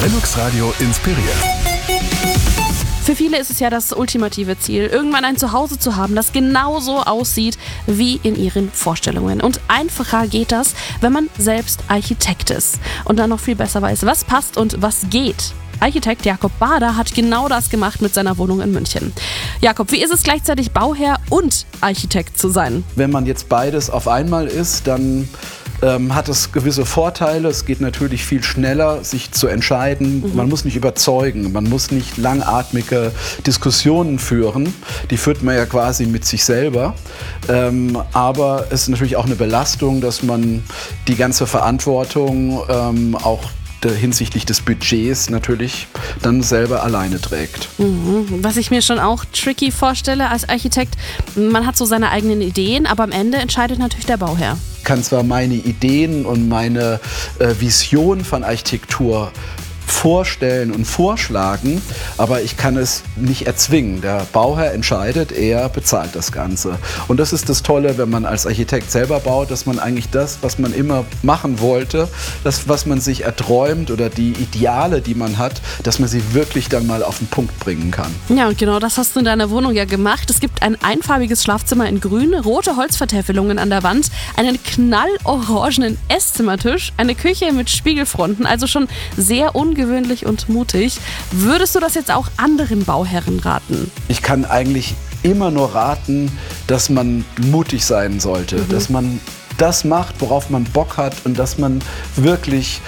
Deluxe Radio inspiriert. Für viele ist es ja das ultimative Ziel, irgendwann ein Zuhause zu haben, das genauso aussieht wie in ihren Vorstellungen. Und einfacher geht das, wenn man selbst Architekt ist und dann noch viel besser weiß, was passt und was geht. Architekt Jakob Bader hat genau das gemacht mit seiner Wohnung in München. Jakob, wie ist es gleichzeitig Bauherr und Architekt zu sein? Wenn man jetzt beides auf einmal ist, dann hat es gewisse Vorteile. Es geht natürlich viel schneller, sich zu entscheiden. Man muss nicht überzeugen, man muss nicht langatmige Diskussionen führen. Die führt man ja quasi mit sich selber. Aber es ist natürlich auch eine Belastung, dass man die ganze Verantwortung auch hinsichtlich des Budgets natürlich dann selber alleine trägt. Was ich mir schon auch tricky vorstelle als Architekt, man hat so seine eigenen Ideen, aber am Ende entscheidet natürlich der Bauherr. Ich kann zwar meine Ideen und meine Vision von Architektur vorstellen und vorschlagen, aber ich kann es nicht erzwingen. Der Bauherr entscheidet, er bezahlt das Ganze. Und das ist das Tolle, wenn man als Architekt selber baut, dass man eigentlich das, was man immer machen wollte, das, was man sich erträumt oder die Ideale, die man hat, dass man sie wirklich dann mal auf den Punkt bringen kann. Ja, und genau das hast du in deiner Wohnung ja gemacht. Es gibt ein einfarbiges Schlafzimmer in grün, rote Holzvertäfelungen an der Wand, einen knallorangenen Esszimmertisch, eine Küche mit Spiegelfronten, also schon sehr ungewöhnlich und mutig. Würdest du das jetzt auch anderen Bauherren raten? Ich kann eigentlich immer nur raten, dass man mutig sein sollte, dass man das macht, worauf man Bock hat und dass man wirklich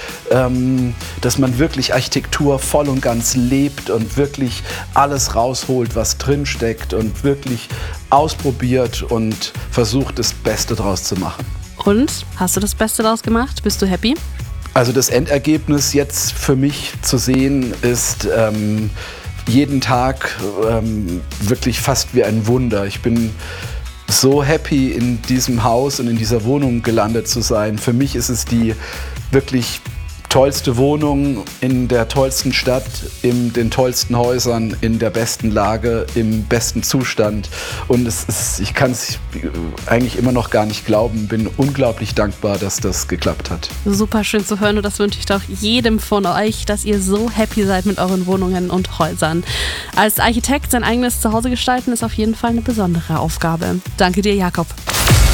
Architektur voll und ganz lebt und wirklich alles rausholt, was drinsteckt und wirklich ausprobiert und versucht, das Beste draus zu machen. Und? Hast du das Beste draus gemacht? Bist du happy? Also das Endergebnis jetzt für mich zu sehen ist jeden Tag wirklich fast wie ein Wunder. Ich bin so happy, in diesem Haus und in dieser Wohnung gelandet zu sein. Für mich ist es die wirklich tollste Wohnung in der tollsten Stadt, in den tollsten Häusern, in der besten Lage, im besten Zustand. Und ich kann es eigentlich immer noch gar nicht glauben, bin unglaublich dankbar, dass das geklappt hat. Super schön zu hören und das wünsche ich doch jedem von euch, dass ihr so happy seid mit euren Wohnungen und Häusern. Als Architekt sein eigenes Zuhause gestalten ist auf jeden Fall eine besondere Aufgabe. Danke dir, Jakob.